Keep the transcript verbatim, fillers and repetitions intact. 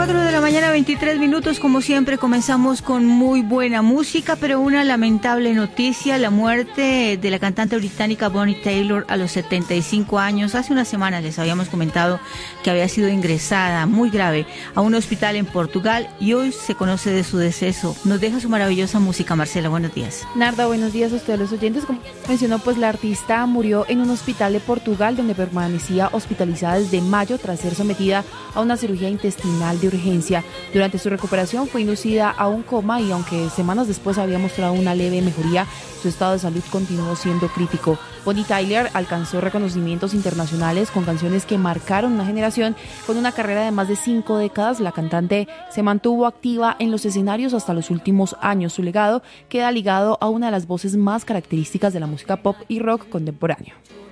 cuatro de la mañana, veintitrés minutos. Como siempre, comenzamos con muy buena música, pero una lamentable noticia: la muerte de la cantante británica Bonnie Tyler a los setenta y cinco años. Hace unas semanas les habíamos comentado que había sido ingresada muy grave a un hospital en Portugal y hoy se conoce de su deceso. Nos deja su maravillosa música. Marcela, buenos días. Narda, buenos días a ustedes los oyentes. Como mencionó, pues la artista murió en un hospital de Portugal donde permanecía hospitalizada desde mayo tras ser sometida a una cirugía intestinal de urgencia. Durante su recuperación fue inducida a un coma y aunque semanas después había mostrado una leve mejoría, su estado de salud continuó siendo crítico. Bonnie Tyler alcanzó reconocimientos internacionales con canciones que marcaron una generación. Con una carrera de más de cinco décadas, la cantante se mantuvo activa en los escenarios hasta los últimos años. Su legado queda ligado a una de las voces más características de la música pop y rock contemporáneo.